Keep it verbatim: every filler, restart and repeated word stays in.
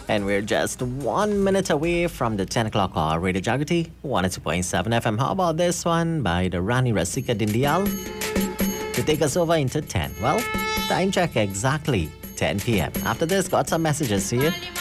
And we're just one minute away from the ten o'clock hour. Radio Jagrati, one oh two point seven F M. How about this one by the Rani Rasika Dindial to take us over into ten? Well, time check exactly ten p m. After this, got some messages here.